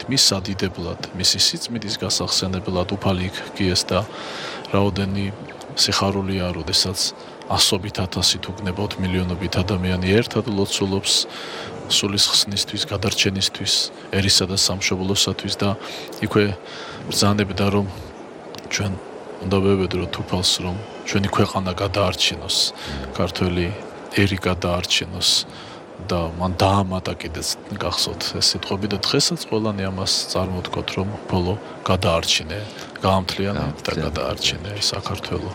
მის სადიდებლად, მისი სიწმინდის გასახსენებლად უფალი იქ გიეს და რაოდენი სიხარულია, როდესაც ასობით ათასით უგნებავთ მილიონობით ადამიანი ერთად ლოცულობს სულის ხსნისთვის, გადარჩენისთვის, ერისა და სამშობლოსათვის და იქვე ბრძანებდა რომ ჩვენ უნდა ვევედროთ უფალს რომ ჩვენი ქვეყანა გადაარჩინოს, ქართველი ერი გადაარჩინოს და მან დაამატა კიდეც გახსოვთ ეს სიტყვები და დღესაც ყველანი ამას წარმოთქვათ რომ ბოლო გადაარჩინე, გაამთლიანე და გადაარჩინე საქართველო.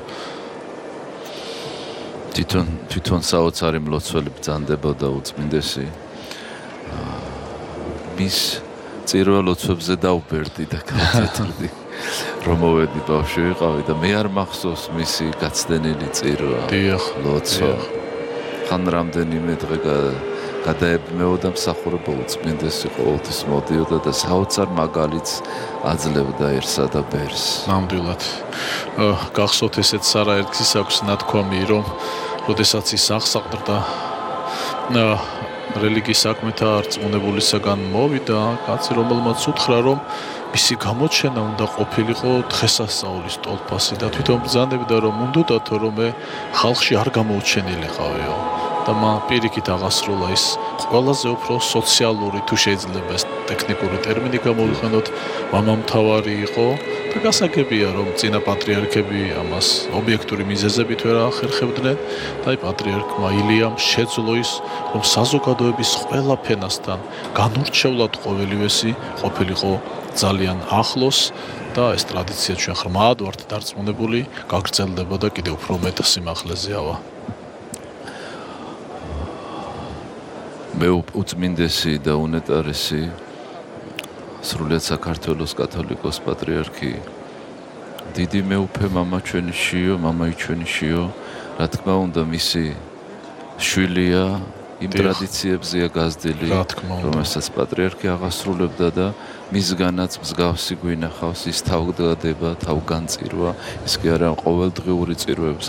თვითონ საოცარი მლოცველი ბრძანდებოდა უწმინდესი მის წირვა ლოცვებზე დაუბერდი და გავწეთრდი რომ მოვედი ბავშვი ვიყავი და მე არ მახსოვს მისი გაცდენილი წირვა ლოცვა ხან რამდენიმე დღე გადაებმეოდა მსახურება უწმინდესი ყოველთვის მოდიოდა და საოცარ მაგალითს აძლევდაერსა და ბერს. ნამდვილად. გახსოვთ ესეც არაერთის აქვს ნათქვამი რომ როდესაც ის აღსაყდრდა რელიგიის საქმეთა რწმუნებულისაგან მოვიდა კაცი რომელმაც უთხრა რომ მისი გამოჩენა უნდა ყოფილიყო დღესასწაულის ტოლფასი და თვითონ ბრძანებდა რომ უნდათო რომ მე ხალხში არ გამოუჩენილიყავიო და მან პირიქით აღასრულა ის ყველაზე უფრო სოციალური თუ შეიძლება ეს ტექნიკური ტერმინი გამოვიყენოთ მამამთავარი იყო და გასაგებია რომ წინა პატრიარქები ამას ობიექტური მიზეზებით ვერ ახერხებდნენ და აი პატრიარქმა ილიამ შეძლო ის რომ საზოგადოების ყველა ფენასთან განურჩევლად ყოველივესი ყოფილიყო ძალიან ახლოს და ეს ტრადიცია ჩვენ ღრმად ვართ დარწმუნებული გაგრძელდებოდა კიდევ უფრო მეტ სიმაღლეზე ავა. მე უწმინდესი და უნეტარესი სრულიად საქართველოს კათოლიკოს პატრიარქი დიდი მეუფე მამა ჩვენიშიო რა თქმა უნდა მისი შვილია იმ ტრადიციებზეა გაზრდილი რომელსაც პატრიარქი აღასრულებდა და მისგანაც მსგავსი გვინახავს ის თავგადება თავგანწირვა ის კი არა ყოველდღიური წირვების